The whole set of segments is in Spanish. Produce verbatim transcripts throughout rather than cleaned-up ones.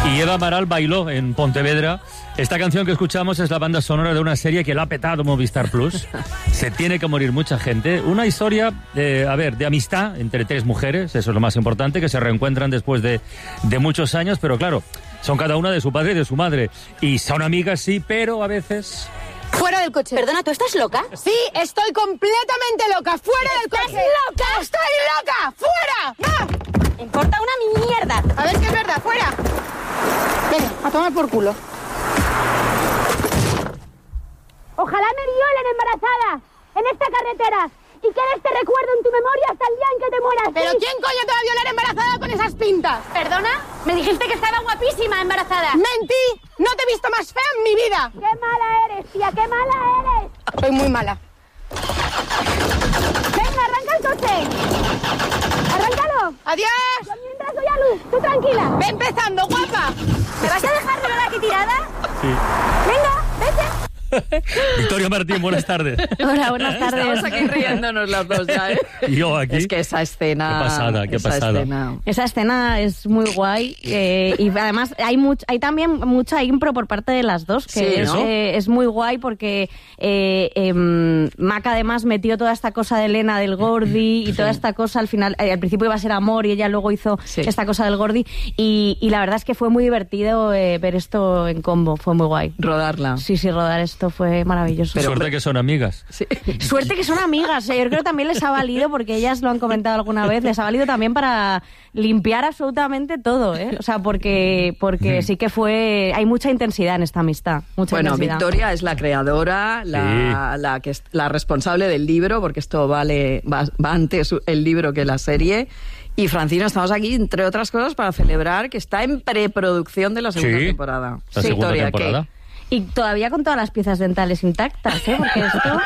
Y Eva Amaral bailó en Pontevedra. Esta canción que escuchamos es la banda sonora de una serie que la ha petado Movistar Plus. Se tiene que morir mucha gente. Una historia, eh, a ver, de amistad entre tres mujeres, eso es lo más importante, que se reencuentran después de, de muchos años, pero claro, son cada una de su padre y de su madre. Y son amigas, sí, pero a veces... Fuera del coche. Perdona, ¿tú estás loca? Sí, estoy completamente loca. ¡Fuera del coche! ¡Estás loca! ¡Estoy loca! ¡Fuera! ¡Va! Me importa una mierda. A ver qué es verdad, fuera. Venga, a tomar por culo. Ojalá me violen embarazada en esta carretera y quede este recuerdo en tu memoria hasta el día en que te mueras. ¿Pero ¿sí? quién coño te va a violar embarazada con esas pintas? ¿Perdona? Me dijiste que estaba guapísima embarazada. ¡Mentí! ¡No te he visto más fea en mi vida! ¡Qué mala eres, tía! ¡Qué mala eres! Soy muy mala. Venga, arranca el coche. ¡Arráncalo! ¡Adiós! Yo mientras doy a luz, tú tranquila. ¡Ve empezando, guapa! ¿Me vas a dejar de verdad aquí tirada? Sí. Venga, vete. Victoria Martín, buenas tardes. Hola, buenas tardes. Estamos aquí riéndonos las dos ya, ¿eh? Y yo aquí. Es que esa escena... Qué pasada, qué esa pasada. Escena. Esa escena es muy guay eh, y además hay much, hay también mucha impro por parte de las dos, que Sí, es, ¿no? eh, es muy guay porque eh, eh, Maca además metió toda esta cosa de Elena del Gordi y toda esta cosa al final, eh, al principio iba a ser amor y ella luego hizo Sí. esta cosa del Gordi y, y la verdad es que fue muy divertido eh, ver esto en combo, fue muy guay. Rodarla. Sí, sí, rodar esto fue maravilloso. Pero, Suerte hombre, que son amigas. Sí. Suerte que son amigas, eh. Yo creo que también les ha valido, porque ellas lo han comentado alguna vez, les ha valido también para limpiar absolutamente todo, ¿eh? O sea, porque, porque sí que fue... Hay mucha intensidad en esta amistad, mucha Bueno, intensidad. Victoria es la creadora, la, Sí. la, que es, la responsable del libro, porque esto vale va, va antes el libro que la serie. Y Francino, estamos aquí, entre otras cosas, para celebrar que está en preproducción de la segunda Sí, temporada. la segunda Victoria, temporada. ¿qué? Y todavía con todas las piezas dentales intactas, ¿eh? Porque esto...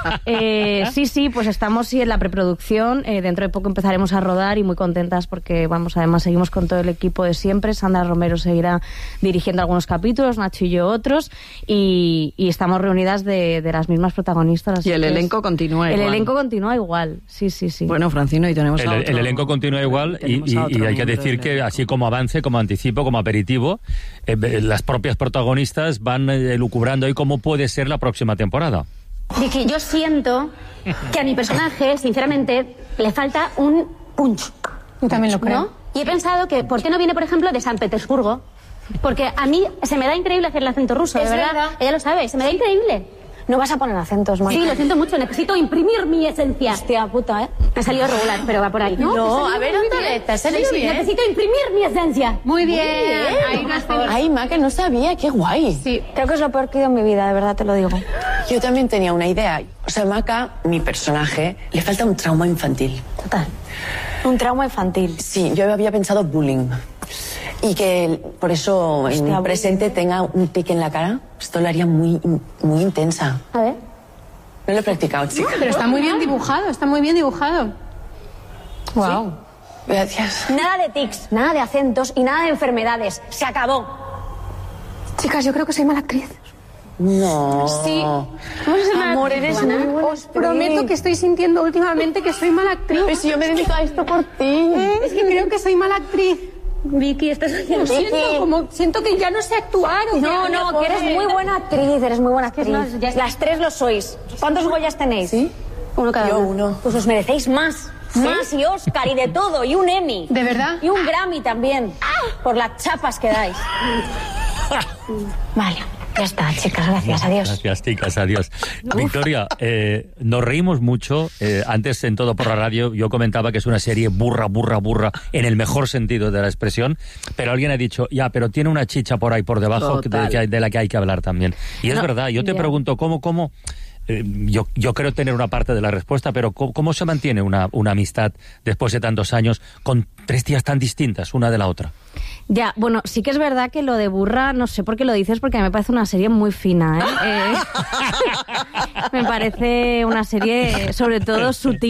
Eh, sí, sí, pues estamos sí, en la preproducción. Eh, dentro de poco empezaremos a rodar y muy contentas porque, vamos, además seguimos con todo el equipo de siempre. Sandra Romero seguirá dirigiendo algunos capítulos, Nacho y yo otros. Y, y estamos reunidas de, de las mismas protagonistas. así Y el que es- elenco continúa El igual. elenco continúa igual, sí, sí, sí. Bueno, Francino, y tenemos El, a otro- el elenco continúa igual y, tenemos y- a y otro hay que miembro decir del que elenco. así como avance, como anticipo, como aperitivo, eh, las propias protagonistas van eh, lucubrando hoy cómo puede ser la próxima temporada. Dije, yo siento que a mi personaje, sinceramente, le falta un punch. Yo también lo creo. ¿No? Y he pensado que, ¿por qué no viene, por ejemplo, de San Petersburgo? Porque a mí se me da increíble hacer el acento ruso, Es de verdad. verdad. Ella lo sabe, se me da increíble. No vas a poner acentos, Mónica. Sí, lo siento mucho, necesito imprimir mi esencia. Hostia puta, ¿eh? Me ha salido regular, pero va por ahí. No, No, me ha salido a ver, muy otra bien. vez, te ha salido Sí, sí, bien. necesito imprimir mi esencia. Muy bien. Ahí Ahí no no Ay, Maca, no sabía, qué guay. Sí, creo que es lo peor que he ido en mi vida, de verdad te lo digo. Yo también tenía una idea. O sea, Maca, mi personaje, le falta un trauma infantil. Total. Un trauma infantil. Sí, yo había pensado bullying. Y que por eso en Hostia, el presente tenga un pique en la cara. Esto lo haría muy, muy intensa. A ver. No lo he practicado, chica. Pero está muy bien dibujado, está muy bien dibujado. Wow. Gracias. Nada de tics, nada de acentos y nada de enfermedades. Se acabó. Chicas, yo creo que soy mala actriz. No. Sí. Vamos a ser mala Amor, actriz, eres Juana. muy buena Os prometo actriz. que estoy sintiendo últimamente que soy mala actriz. Pero si yo me dedico a esto por ti. Es que creo que soy mala actriz. Vicky, estás haciendo... Lo siento, como siento que ya no sé actuar. o No, sea, no, que eres muy buena actriz, eres muy buena actriz. no, ya- Las tres lo sois. ¿Cuántos Goyas tenéis? ¿Sí? Uno cada Yo uno. uno. Pues os merecéis más. Más y Oscar y de todo, y un Emmy. ¿De verdad? Y un Grammy también. Por las chapas que dais. Vale, ya está, chicas, gracias, adiós. Gracias, chicas, adiós. Victoria, eh, nos reímos mucho. Eh, antes, en Todo por la Radio, yo comentaba que es una serie burra, burra, burra, en el mejor sentido de la expresión, pero alguien ha dicho, ya, pero tiene una chicha por ahí por debajo que- de, que hay- de la que hay que hablar también. Y es No, verdad, yo te ya. pregunto, ¿cómo, cómo? eh, yo, yo creo tener una parte de la respuesta, pero ¿cómo, cómo se mantiene una, una amistad después de tantos años con tres tías tan distintas una de la otra? Ya, bueno, sí que es verdad que lo de burra, no sé por qué lo dices, porque a mí me parece una serie muy fina, ¿eh? Eh, me parece una serie, sobre todo, sutil,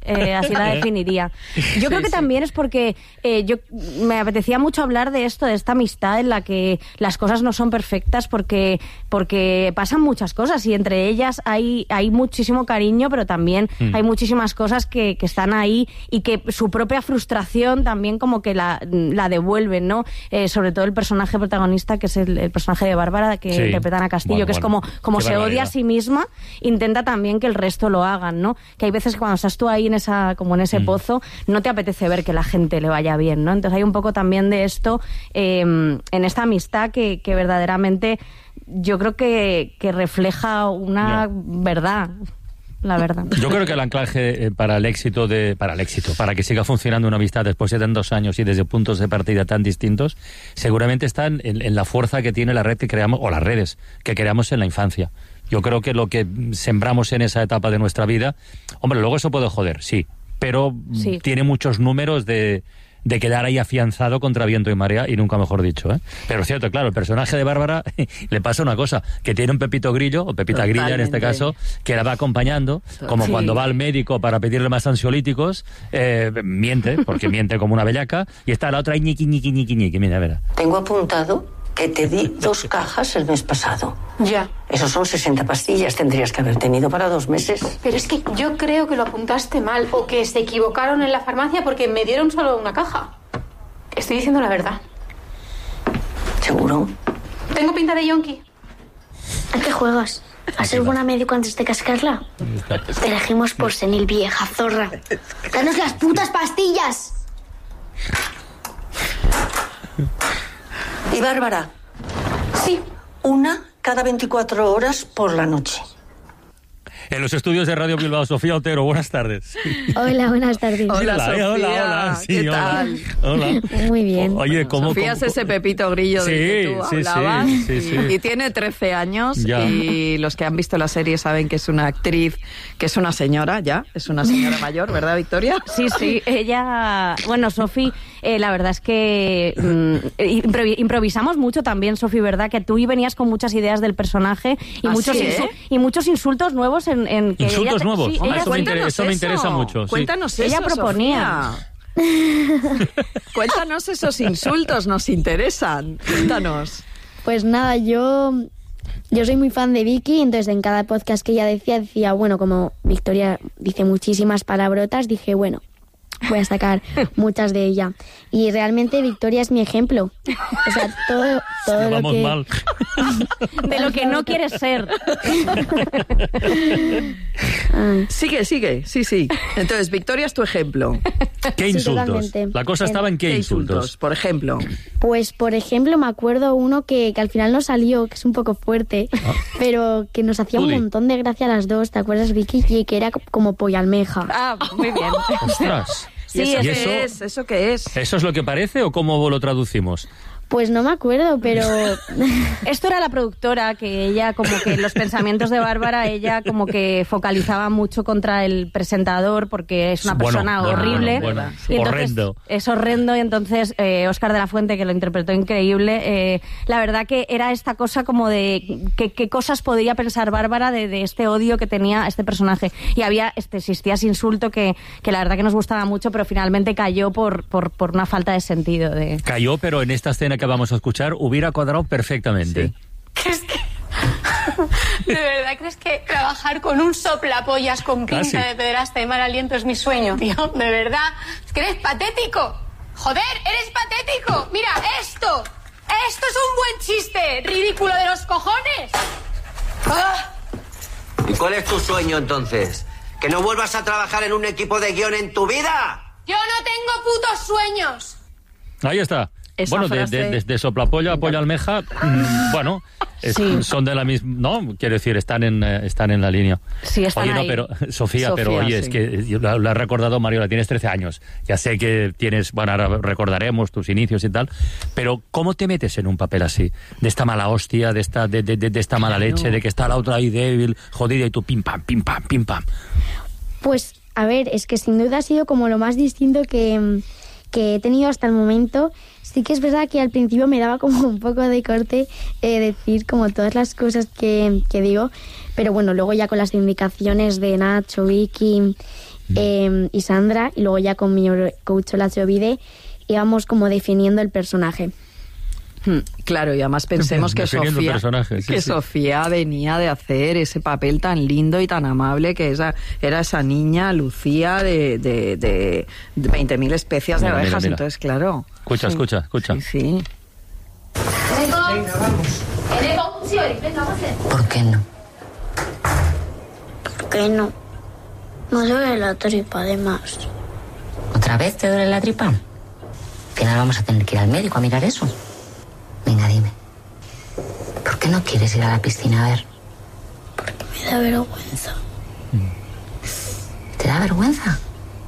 eh, así la definiría. Yo Sí, creo que sí. también es porque eh, yo me apetecía mucho hablar de esto, de esta amistad en la que las cosas no son perfectas porque, porque pasan muchas cosas y entre ellas hay, hay muchísimo cariño, pero también mm. hay muchísimas cosas que, que están ahí y que su propia frustración también como que la, la devuelven, ¿no? Eh, sobre todo el personaje protagonista, que es el, el personaje de Bárbara, que sí. interpreta Ana Castillo, bueno, que es como, como se odia a sí misma, intenta también que el resto lo hagan, ¿no? Que hay veces que cuando estás tú ahí en esa, como en ese mm. pozo, no te apetece ver que la gente le vaya bien, ¿no? Entonces hay un poco también de esto eh, en esta amistad que, que verdaderamente yo creo que, que refleja una yeah. verdad. La verdad. Yo creo que el anclaje para el éxito de para el éxito, para que siga funcionando una amistad después de tantos años y desde puntos de partida tan distintos, seguramente está en, en la fuerza que tiene la red que creamos, o las redes que creamos en la infancia. Yo creo que lo que sembramos en esa etapa de nuestra vida, hombre, luego eso puede joder, sí, pero sí. tiene muchos números de de quedar ahí afianzado contra viento y marea, y nunca mejor dicho, ¿eh? Pero es cierto, claro, el personaje de Bárbara le pasa una cosa, que tiene un Pepito Grillo, o Pepita Totalmente. Grilla en este caso, que la va acompañando, como sí. cuando va al médico para pedirle más ansiolíticos, eh, miente, porque miente como una bellaca, y está la otra ahí ñiqui, ñiqui, ñiqui, ñiqui, mira, verá. Tengo apuntado que te di dos cajas el mes pasado. Ya. Esos son sesenta pastillas, tendrías que haber tenido para dos meses. Pero es que yo creo que lo apuntaste mal o que se equivocaron en la farmacia porque me dieron solo una caja. Estoy diciendo la verdad. ¿Seguro? Tengo pinta de yonki. ¿A qué juegas? ¿A ser buena médico antes de cascarla? Te elegimos por senil, vieja zorra. ¡Danos las putas pastillas! ¿Y Bárbara? Sí. Una cada veinticuatro horas por la noche. En los estudios de Radio Bilbao, Sofía Otero, buenas tardes. Hola, buenas tardes. Hola, hola, Sofía. Hola, hola. Sí, ¿Qué hola. tal? Hola. Muy bien. Oye, ¿cómo? Sofía cómo, es ese Pepito Grillo sí, del que tú sí, hablabas. Sí, sí, sí. Y tiene trece años ya. Y los que han visto la serie saben que es una actriz, que es una señora ya, es una señora mayor, ¿verdad, Victoria? Sí, sí, ella... Bueno, Sofi, eh, la verdad es que mm, improvi- improvisamos mucho también, Sofi, ¿verdad? Que tú venías con muchas ideas del personaje y, ¿Ah, muchos, sí, insu- eh? y muchos insultos nuevos en, en que ¿Insultos ella te- nuevos? Sí, Ah, ella eso, me inter- eso me interesa eso. mucho. Sí. Cuéntanos eso, Ella proponía. Sofía. Cuéntanos esos insultos, nos interesan. Cuéntanos. Pues nada, yo... Yo soy muy fan de Vicky, entonces en cada podcast que ella decía, decía, bueno, como Victoria dice muchísimas palabrotas, dije, bueno, voy a sacar muchas de ella. Y realmente Victoria es mi ejemplo. O sea, todo, todo Sí, lo vamos que... mal. de lo que no quieres ser. Ay. Sigue, sigue, sí, sí. Entonces, Victoria es tu ejemplo. ¿Qué Sí, insultos? totalmente. La cosa estaba en qué, ¿Qué insultos. insultos, por ejemplo? Pues, por ejemplo, me acuerdo uno que, que al final no salió, que es un poco fuerte, pero que nos hacía un Udi. montón de gracia a las dos, ¿te acuerdas, Vicky? Y que era co- como pollo almeja. Ah, muy bien. Ostras. ¿Y Sí, eso ¿Y qué eso? es? ¿Eso qué es? ¿Eso es lo que parece o cómo lo traducimos? Pues no me acuerdo, pero... Esto era la productora, que ella como que los pensamientos de Bárbara, ella como que focalizaba mucho contra el presentador porque es una Bueno, persona bueno, horrible. bueno, bueno. Y entonces, Horrendo. es horrendo y entonces eh, Óscar de la Fuente, que lo interpretó increíble, eh, la verdad que era esta cosa como de que- qué cosas podría pensar Bárbara de, de este odio que tenía este personaje. Y había, este, existía ese insulto que, que la verdad que nos gustaba mucho, pero finalmente cayó por, por, por una falta de sentido. De... Cayó, pero en esta escena que vamos a escuchar hubiera cuadrado perfectamente. Sí. ¿Crees que... ¿De verdad crees que trabajar con un soplapollas con pinta Casi. de pederasta y mal aliento es mi sueño, tío? ¿De verdad? ¿Es que eres patético? ¡Joder, eres patético! ¡Mira, esto! ¡Esto es un buen chiste! ¡Ridículo de los cojones! ¡Ah! ¿Y cuál es tu sueño entonces? ¿Que no vuelvas a trabajar en un equipo de guión en tu vida? ¡Yo no tengo putos sueños! Ahí está. Esa bueno, de, frase- de, de, de soplapolla a polla almeja, mmm, bueno, es- Sí. son de la misma, no, quiero decir, están en, eh, están en la línea. Sí, están Oye, no, ahí. pero, Sofía, pero Sofía, oye, sí. es que yo lo, lo has recordado, Mariola, tienes trece años, ya sé que tienes, bueno, ahora recordaremos tus inicios y tal, pero ¿cómo te metes en un papel así? De esta mala hostia, de esta, de, de, de, de esta mala Claro. leche, de que está la otra ahí débil, jodida, y tú pim pam, pim pam, pim pam. Pues, a ver, es que sin duda ha sido como lo más distinto que, que he tenido hasta el momento. Sí que es verdad que al principio me daba como un poco de corte eh, decir como todas las cosas que, que digo, pero bueno, luego ya con las indicaciones de Nacho, Vicky eh, y Sandra, y luego ya con mi coach Olacho Vide íbamos como definiendo el personaje. Claro, y además pensemos que, Sofía, sí, que sí. Sofía venía de hacer ese papel tan lindo y tan amable que esa, era esa niña Lucía de, de, de, de veinte mil especias mira, de abejas. Mira, mira. Entonces, claro. Escucha, sí. escucha, escucha. Sí, sí. Venga, vamos. ¿Por qué no? ¿Por qué no? No duele la tripa, además. ¿Otra vez te duele la tripa? Al final vamos a tener que ir al médico a mirar eso. Venga, dime. ¿Por qué no quieres ir a la piscina a ver? Porque me da vergüenza. ¿Te da vergüenza?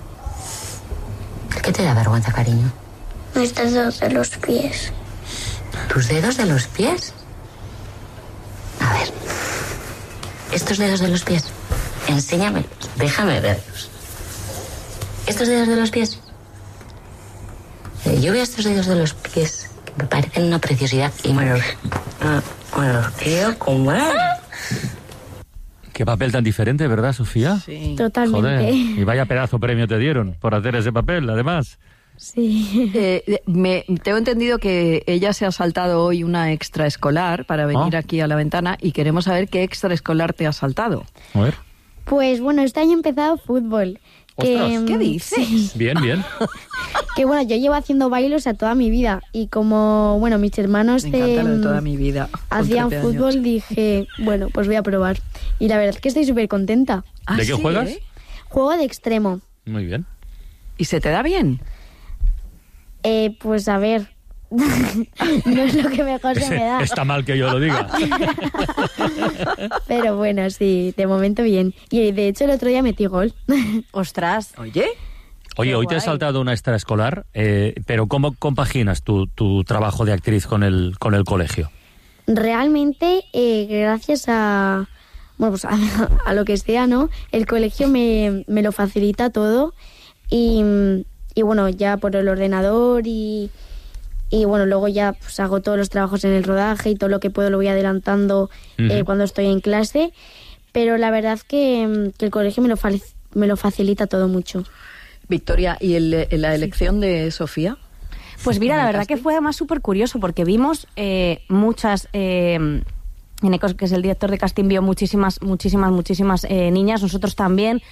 ¿Qué te da vergüenza, cariño? Mis dedos de los pies. ¿Tus dedos de los pies? A ver. Estos dedos de los pies. Enséñamelos. Déjame verlos. ¿Estos dedos de los pies? Eh, yo veo estos dedos de los pies. Me parecen una preciosidad y me los, me los quiero comer. Qué papel tan diferente, ¿verdad, Sofía? Sí. Totalmente. Joder, y vaya pedazo premio te dieron por hacer ese papel, además. Sí. Eh, me, tengo entendido que ella se ha saltado hoy una extraescolar para venir ¿Oh? aquí a la ventana y queremos saber qué extraescolar te ha saltado. A ver. Pues bueno, este año he empezado fútbol. Que, ¿Qué dices? Sí. Bien, bien. Que bueno, yo llevo haciendo bailes a toda mi vida y como, bueno, mis hermanos Me encanta de, lo de toda mi vida. hacían fútbol, años. Dije, bueno, pues voy a probar. Y la verdad es que estoy súper contenta. ¿Ah, ¿De qué sí, juegas? eh? Juego de extremo. Muy bien. ¿Y se te da bien? Eh, pues a ver, no es lo que mejor se me da. Está mal que yo lo diga. Pero bueno, sí, de momento bien. Y de hecho el otro día metí gol. Ostras. Oye. Oye, Qué hoy te has guay. saltado una extraescolar, eh, pero ¿cómo compaginas tu, tu trabajo de actriz con el, con el colegio? Realmente, eh, gracias a, bueno, pues a, a lo que sea, ¿no? El colegio me, me lo facilita todo y, y bueno, ya por el ordenador y, y bueno, luego ya pues hago todos los trabajos en el rodaje y todo lo que puedo lo voy adelantando eh, Ujú. cuando estoy en clase, pero la verdad que, que el colegio me lo, fa- me lo facilita todo mucho. Victoria, ¿y el, la elección de Sofía? Pues mira, la ¿En el verdad que casting? fue además súper curioso porque vimos eh, muchas... Eh, Enecos, que es el director de casting, vio muchísimas, muchísimas, muchísimas eh, niñas, nosotros también,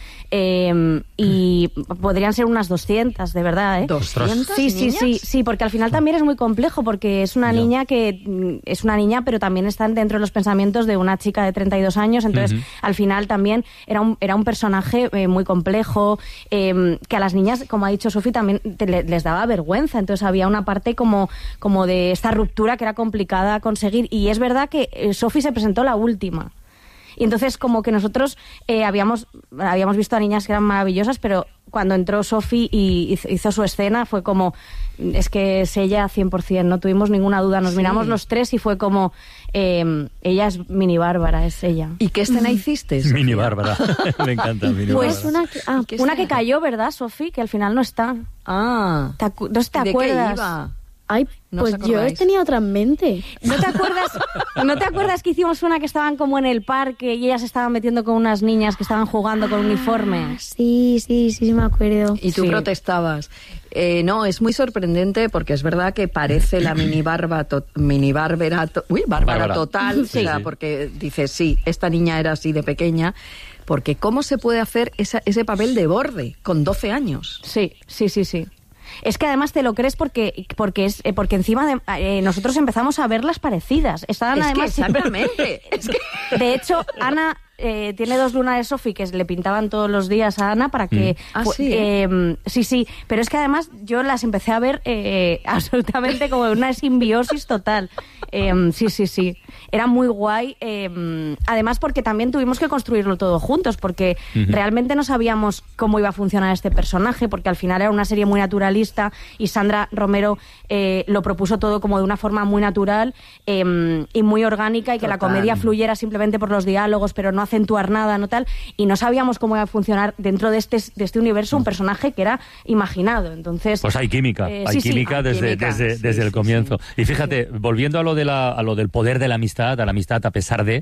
eh, y podrían ser unas doscientas, de verdad, ¿eh? ¿doscientas Sí, sí, niñas? sí, sí, porque al final también es muy complejo, porque es una Ya. niña que mm, es una niña, pero también están dentro de los pensamientos de una chica de treinta y dos años, entonces Ujú. al final también era un, era un personaje eh, muy complejo, eh, que a las niñas, como ha dicho Sofi, también te- le- les daba vergüenza, entonces había una parte como, como de esta ruptura que era complicada conseguir, y es verdad que eh, Sofi se presentó la última. Y entonces como que nosotros eh, habíamos, habíamos visto a niñas que eran maravillosas, pero cuando entró Sofi y hizo, hizo su escena fue como, es que es ella cien por ciento, no tuvimos ninguna duda. Nos Sí. miramos los tres y fue como, eh, ella es Mini Bárbara, es ella. ¿Y qué escena hiciste, Sofía? Mini Bárbara. Me encanta, Mini Pues Bárbara. Una que, ah, ¿Qué Una escena? que cayó, ¿verdad, Sofi? Que al final no está. Ah. ¿Te acu- ¿No te ¿De acuerdas? qué iba? ay, ¿No os pues yo acordáis? tenía otra en mente. ¿No te acuerdas? ¿No te acuerdas que hicimos una que estaban como en el parque y ellas estaban metiendo con unas niñas que estaban jugando con uniformes? Sí, sí, sí, sí me acuerdo. Y tú Sí. protestabas. Eh, no, es muy sorprendente porque es verdad que parece la mini barba, to- mini bárbara, to- uy, bárbara Bárbara. total, Sí, o sea, sí. porque dices, sí, esta niña era así de pequeña, porque ¿cómo se puede hacer esa- ese papel de borde con doce años? Sí, sí, sí, sí. Es que además te lo crees porque porque es eh, porque encima de, eh, nosotros empezamos a verlas parecidas. Estaban Es que además exactamente, es que... De hecho, Ana eh, tiene dos lunares Sofi que le pintaban todos los días a Ana para que... Mm. Ah, fu- sí, ¿eh? eh, sí, sí, pero es que además yo las empecé a ver eh, absolutamente como una simbiosis total. Eh, sí, sí, sí. Era muy guay. eh, además porque también tuvimos que construirlo todo juntos, porque Ujú. realmente no sabíamos cómo iba a funcionar este personaje, porque al final era una serie muy naturalista y Sandra Romero eh, lo propuso todo como de una forma muy natural eh, y muy orgánica, y que la Total. comedia fluyera simplemente por los diálogos, pero no acentuar nada, no tal, y no sabíamos cómo iba a funcionar dentro de este, de este universo un personaje que era imaginado. Entonces, Pues hay química, eh, hay sí, sí. química Hay desde, química, desde, sí, desde el sí, comienzo. sí. Y fíjate, volviendo a lo, de la, a lo del poder de la amistad, a la amistad a pesar de...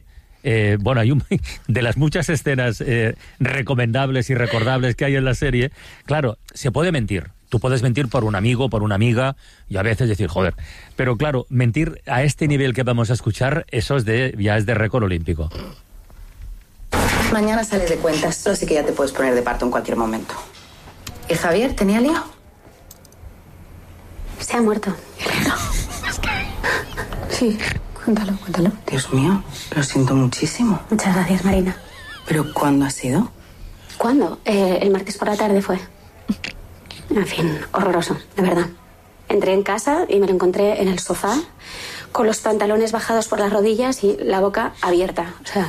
Eh, bueno, hay un, de las muchas escenas eh, recomendables y recordables que hay en la serie, claro, se puede mentir. Tú puedes mentir por un amigo, por una amiga, y a veces decir, joder. Pero claro, mentir a este nivel que vamos a escuchar, eso es de, ya es de récord olímpico. Mañana sales de cuentas, así que ya te puedes poner de parto en cualquier momento. ¿Y Javier, tenía lío? Se ha muerto. Sí, cuéntalo, cuéntalo. Dios mío, lo siento muchísimo. Muchas gracias, Marina. ¿Pero cuándo ha sido? ¿Cuándo? Eh, el martes por la tarde fue. En fin, horroroso, de verdad. Entré en casa y me lo encontré en el sofá, con los pantalones bajados por las rodillas y la boca abierta. O sea...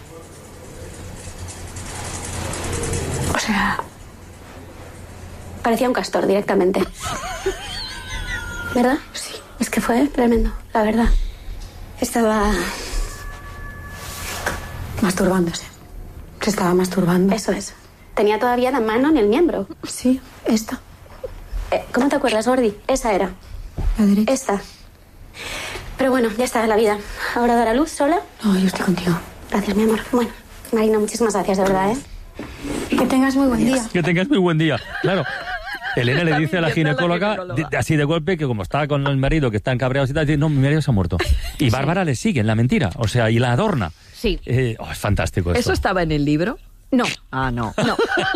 O sea... Parecía un castor directamente. ¿Verdad? Sí. Es que fue tremendo, la verdad. Estaba... masturbándose. Se estaba masturbando. Eso es. Tenía todavía la mano en el miembro. Sí, esta. Eh, ¿Cómo te acuerdas, Gordi? Esa era. La derecha. Esta. Pero bueno, ya está, la vida. ¿Ahora dará luz sola? No, yo estoy contigo. Gracias, mi amor. Bueno, Marina, muchísimas gracias, de verdad, ¿eh? Que tengas muy buen día. Que tengas muy buen día. Claro. Elena le dice a la ginecóloga, la ginecóloga. De, así de golpe, que como está con el marido, que están cabreados y tal, dice, no, mi marido se ha muerto. Y Bárbara sí. le sigue en la mentira, o sea, y la adorna. Sí. Eh, oh, es fantástico esto. ¿Eso estaba en el libro? No. Ah, no. No.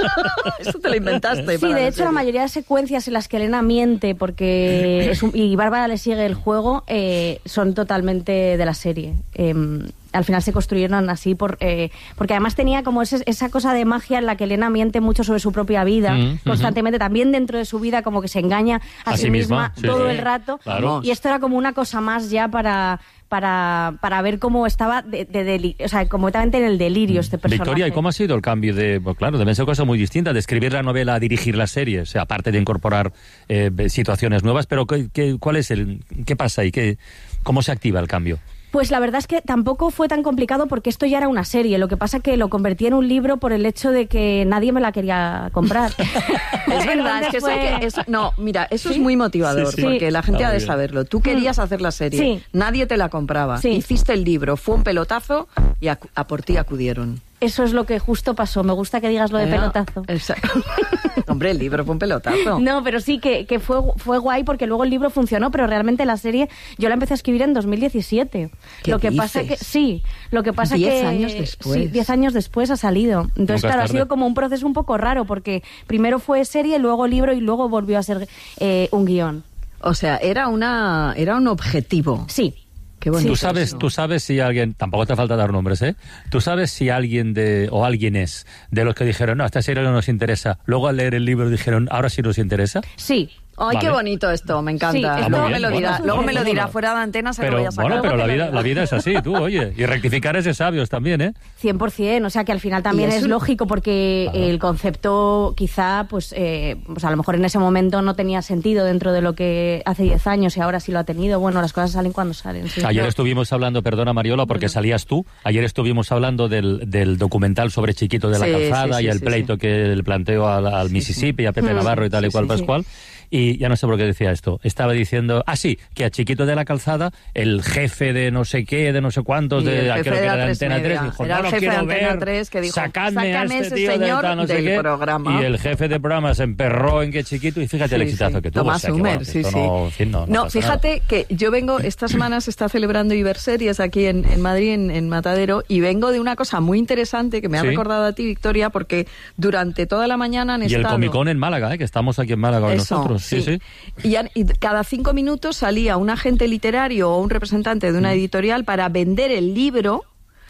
Eso te lo inventaste. Sí, de hecho, la mayoría de secuencias en las que Elena miente porque es un, y Bárbara le sigue el juego eh, son totalmente de la serie. Eh, al final se construyeron así por eh, porque además tenía como ese, esa cosa de magia en la que Elena miente mucho sobre su propia vida, mm, constantemente, uh-huh. también dentro de su vida, como que se engaña a, a sí misma, misma sí, todo sí. el rato. Claro. Y esto era como una cosa más ya para... Para, para ver cómo estaba de, de, de, o sea, completamente en el delirio este personaje. Victoria, ¿y cómo ha sido el cambio de...? Pues claro, deben ser cosas muy distintas, de escribir la novela a dirigir la serie, o sea, aparte de incorporar eh, situaciones nuevas, pero ¿qué, qué, ¿cuál es el...? ¿Qué pasa ahí? ¿Qué, ¿Cómo se activa el cambio? Pues la verdad es que tampoco fue tan complicado porque esto ya era una serie. Lo que pasa es que lo convertí en un libro por el hecho de que nadie me la quería comprar. Es verdad, es que, fue... eso que eso, no, mira, eso ¿Sí? es muy motivador, sí, sí. porque la gente ah, ha de saberlo. Tú querías hacer la serie, sí. nadie te la compraba. Sí. Hiciste el libro, fue un pelotazo y a, a por ti acudieron. Eso es lo que justo pasó. Me gusta que digas lo de eh, pelotazo. Exacto. Hombre, el libro fue un pelotazo. No, pero sí que, que fue, fue guay porque luego el libro funcionó, pero realmente la serie yo la empecé a escribir en dos mil diecisiete. ¿Qué lo que dices? pasa que sí, lo que pasa diez que años después. Sí, diez años después ha salido. Entonces, claro, ha sido como un proceso un poco raro porque primero fue serie, luego libro y luego volvió a ser eh, un guión. O sea, era una era un objetivo. Sí. Qué bonito. Tú sabes, eso. tú sabes si alguien, tampoco te falta dar nombres, ¿eh? Tú sabes si alguien de, o alguien es, de los que dijeron, no, esta serie no nos interesa, luego al leer el libro dijeron, ahora sí nos interesa. Sí. Ay, vale. qué bonito esto, me encanta. Sí, luego bien, me lo dirá, bueno, luego bueno, me lo dirá bueno. fuera de antena, se pero, lo voy a sacar. Bueno, pero la vida, lo la vida es así, tú, oye, y rectificar es de sabios también, ¿eh? cien por ciento, o sea que al final también es lógico porque claro. el concepto quizá, pues, eh, pues a lo mejor en ese momento no tenía sentido dentro de lo que hace diez años y ahora sí lo ha tenido. Bueno, las cosas salen cuando salen. Sí. Ayer estuvimos hablando, perdona Mariola, porque bueno. salías tú, ayer estuvimos hablando del, del documental sobre Chiquito de la sí, Calzada sí, sí, y el sí, pleito sí. que le planteó al, al sí, Mississippi, sí. a Pepe mm. Navarro y tal sí, y cual sí, Pascual. Sí. Y ya no sé por qué decía esto. Estaba diciendo, ah, sí, que a Chiquito de la Calzada, el jefe de no sé qué, de no sé cuántos, y de, el creo de que era de Antena tres, dijo, era no el jefe de Antena ver, tres que dijo, sacadme a este ese tío señor de tal, no sé del qué. programa. Y el jefe de programa se emperró en que Chiquito, y fíjate sí, el exitazo sí. que tuvo. Tomás o sea, Humer, que, bueno, sí, sí. No, sí, no, no, no fíjate nada. que yo vengo, esta semana se está celebrando Iberseries aquí en, en Madrid, en, en Matadero, y vengo de una cosa muy interesante que me ha ¿Sí? recordado a ti, Victoria, porque durante toda la mañana han y estado... Y el Comicón en Málaga, ¿eh? Que estamos aquí en Málaga hoy nosotros. Sí, sí. sí. Y, han, y cada cinco minutos salía un agente literario o un representante de una editorial para vender el libro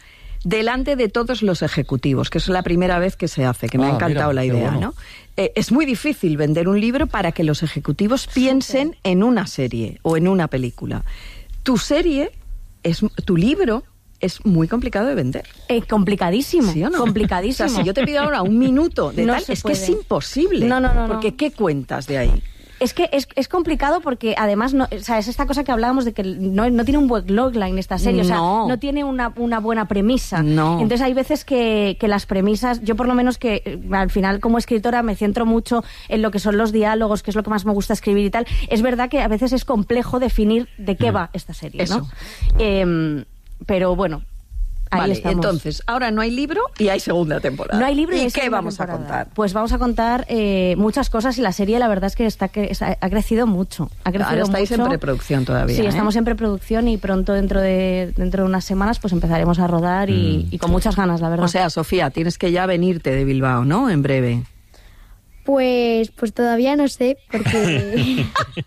delante de todos los ejecutivos, que es la primera vez que se hace, que me ah, ha encantado mira, la idea, bueno. ¿no? Eh, es muy difícil vender un libro para que los ejecutivos piensen sí. en una serie o en una película. Tu serie, es tu libro, es muy complicado de vender. Es eh, complicadísimo. ¿Sí o no? Complicadísimo. O sea, si yo te pido ahora un minuto de no tal, es puede. que es imposible. No, no, no. Porque no. ¿qué cuentas de ahí? Es que es, es complicado porque además no, o sea, es esta cosa que hablábamos de que no, no tiene un buen logline esta serie, no. o sea, no tiene una, una buena premisa. No. Entonces hay veces que, que las premisas, yo por lo menos que al final como escritora me centro mucho en lo que son los diálogos, que es lo que más me gusta escribir y tal. Es verdad que a veces es complejo definir de qué mm. va esta serie, Eso. ¿no? Eh, pero bueno. Ahí vale, estamos. Entonces, ahora no hay libro y hay segunda temporada. No hay libro y, ¿Y hay qué vamos temporada. a contar? Pues vamos a contar eh, muchas cosas y la serie la verdad es que está que está, ha crecido mucho. Ha crecido ahora estáis mucho. en preproducción todavía. Sí, ¿eh? estamos en preproducción y pronto dentro de dentro de unas semanas pues empezaremos a rodar y, mm. y con muchas ganas, la verdad. O sea, Sofía, tienes que ya venirte de Bilbao, ¿no? En breve. Pues, pues todavía no sé, porque...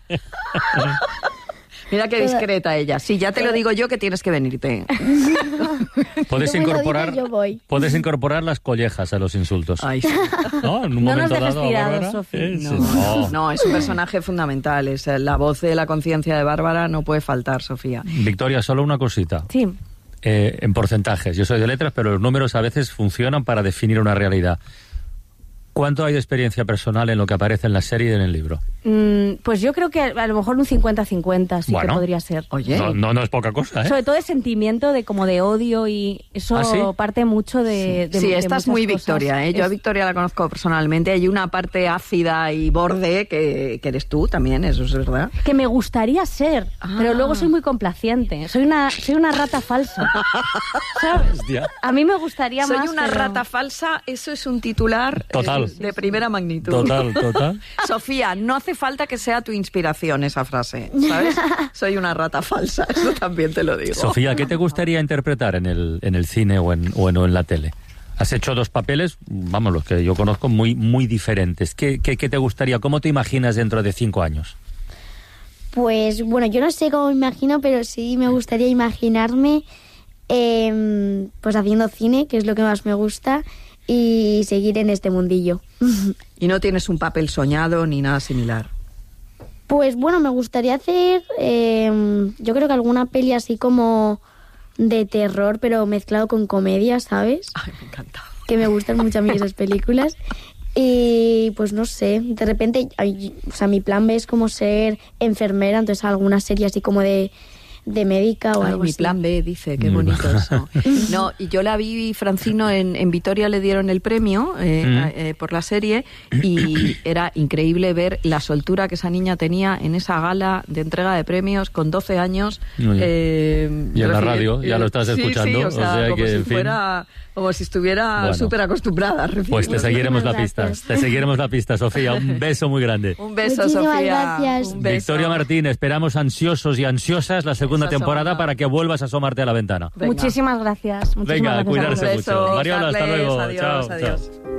Mira qué discreta ella. Sí, ya te lo digo yo que tienes que venirte. Puedes incorporar, yo voy. puedes incorporar las collejas a los insultos. Ay, sí. ¿No? En un no momento nos dejes dado, tirados, Bárbara, Sofi. eh, No, sí. Oh. no, es un personaje fundamental. Es la voz de la conciencia de Bárbara, no puede faltar, Sofía. Victoria, solo una cosita. Sí. Eh, en porcentajes. Yo soy de letras, pero los números a veces funcionan para definir una realidad. ¿Cuánto hay de experiencia personal en lo que aparece en la serie y en el libro? Mm, pues yo creo que a lo mejor un cincuenta cincuenta sí Bueno, que podría ser. Oye, No, no, no es poca cosa, ¿eh? Sobre todo el sentimiento de como de odio y eso ¿Ah, sí? parte mucho de, de sí, de esta es muchas muy cosas. Victoria, ¿eh? Yo a Es- Victoria la conozco personalmente. Hay una parte ácida y borde que, que eres tú también, eso es verdad. que me gustaría ser, Ah. pero luego soy muy complaciente. Soy una soy una rata falsa. ¿Sabes? Hostia. A mí me gustaría Soy más. una pero- rata falsa, eso es un titular eh, Total. de primera magnitud. Total, total. Sofía, no hace falta que sea tu inspiración esa frase, ¿sabes? Soy una rata falsa, eso también te lo digo. Sofía, ¿qué te gustaría interpretar en el, en el cine o en, o en, o en la tele? Has hecho dos papeles, vamos, los que yo conozco, muy, muy diferentes. ¿Qué, qué, qué te gustaría? ¿Cómo te imaginas dentro de cinco años? Pues bueno, yo no sé cómo me imagino, pero sí me gustaría imaginarme eh, pues haciendo cine, que es lo que más me gusta, y seguir en este mundillo. Y no tienes un papel soñado ni nada similar. Pues bueno, me gustaría hacer, eh, yo creo que alguna peli así como de terror, pero mezclado con comedia, ¿sabes? Ay, me encanta. Que me gustan mucho a mí esas películas. Y pues no sé, de repente, ay, o sea, mi plan B es como ser enfermera, entonces alguna serie así como de, de médica o Ay, algo mi así. plan B, dice, qué bonito eso. No, y yo la vi, Francino, en, en Vitoria le dieron el premio eh, Mm. eh, por la serie y era increíble ver la soltura que esa niña tenía en esa gala de entrega de premios con doce años. Muy bien. eh, Y en la recién- radio, ya lo estás sí, escuchando, Sí, o o sea, sea como, que, si en fin. fuera, como si estuviera Bueno. súper acostumbrada. recién. Pues te seguiremos la Muchísimas pista. gracias. Te seguiremos la pista, Sofía. Un beso muy grande. Un beso, Muchísimas Sofía. gracias. Un beso. Victoria Martín, esperamos ansiosos y ansiosas la segunda Esa temporada segunda. para que vuelvas a asomarte a la ventana. Venga. Muchísimas gracias. Muchísimas Venga, gracias a cuidarse vosotros. mucho. Mariola, hasta Carles, luego. Adiós, Chao, adiós. chao.